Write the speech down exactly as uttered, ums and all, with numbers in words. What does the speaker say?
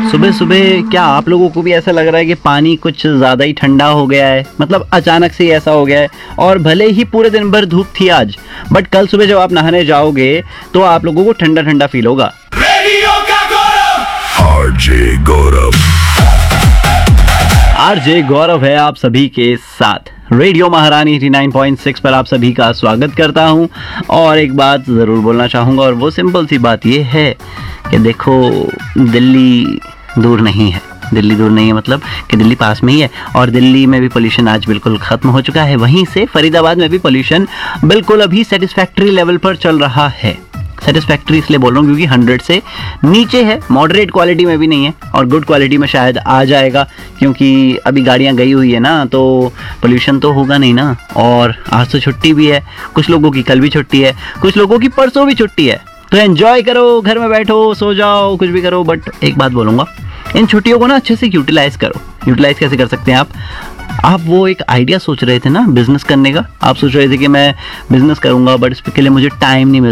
सुबह सुबह क्या आप लोगों को भी ऐसा लग रहा है कि पानी कुछ ज़्यादा ही ठंडा हो गया है? मतलब अचानक से ही ऐसा हो गया है। और भले ही पूरे दिन भर धूप थी आज, बट कल सुबह जब आप नहाने जाओगे तो आप लोगों को ठंडा ठंडा फील होगा। आरजे गौरव आरजे गौरव है आप सभी के साथ। रेडियो महारानी नवासी पॉइंट छह पर आप सभी का स्वागत करता हूं। और एक बात ज़रूर बोलना चाहूँगा, और वो सिंपल सी बात ये है कि देखो, दिल्ली दूर नहीं है। दिल्ली दूर नहीं है मतलब कि दिल्ली पास में ही है। और दिल्ली में भी पोल्यूशन आज बिल्कुल ख़त्म हो चुका है। वहीं से फरीदाबाद में भी पोल्यूशन बिल्कुल अभी सेटिस्फैक्ट्री लेवल पर चल रहा है। सेटिस्फैक्ट्री इसलिए बोल रहा हूँ क्योंकि हंड्रेड से नीचे है, मॉडरेट क्वालिटी में भी नहीं है, और गुड क्वालिटी में शायद आ जाएगा क्योंकि अभी गाड़ियाँ गई हुई है ना, तो पोल्यूशन तो होगा नहीं ना। और आज तो छुट्टी भी है, कुछ लोगों की कल भी छुट्टी है, कुछ लोगों की परसों भी छुट्टी है। तो एंजॉय करो, घर में बैठो, सो जाओ, कुछ भी करो। बट एक बात बोलूँगा, इन छुट्टियों को ना अच्छे से यूटिलाइज करो। यूटिलाइज कैसे कर सकते हैं आप? आप वो एक आइडिया सोच रहे थे ना बिजनेस करने का, आप सोच रहे थे कि मैं बिजनेस करूंगा बट इसके लिए मुझे टाइम नहीं मिल